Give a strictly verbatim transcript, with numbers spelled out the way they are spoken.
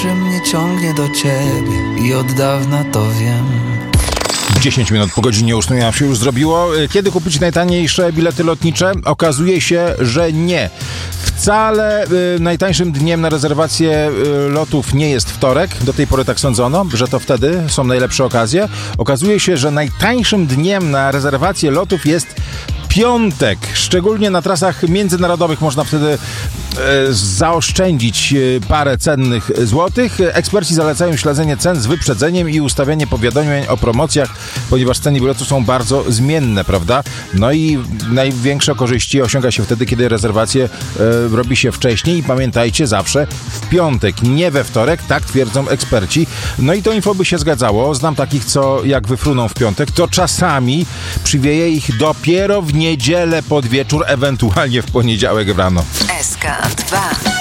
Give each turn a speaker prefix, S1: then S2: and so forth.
S1: że mnie ciągnie do ciebie i od dawna to wiem.
S2: dziesięć minut po godzinie ósmej nam się już zrobiło. Kiedy kupić najtaniejsze bilety lotnicze? Okazuje się, że nie. Wcale y, najtańszym dniem na rezerwację y, lotów nie jest wtorek. Do tej pory tak sądzono, że to wtedy są najlepsze okazje. Okazuje się, że najtańszym dniem na rezerwację lotów jest piątek. Szczególnie na trasach międzynarodowych można wtedy e, zaoszczędzić e, parę cennych złotych. Eksperci zalecają śledzenie cen z wyprzedzeniem i ustawianie powiadomień o promocjach, ponieważ ceny biletu są bardzo zmienne, prawda? No i największe korzyści osiąga się wtedy, kiedy rezerwację e, robi się wcześniej i pamiętajcie, zawsze w piątek, nie we wtorek, tak twierdzą eksperci. No i to info by się zgadzało. Znam takich, co jak wyfruną w piątek, to czasami przywieje ich dopiero w niedzielę pod wieczór, ewentualnie w poniedziałek w rano.
S3: S K dwa.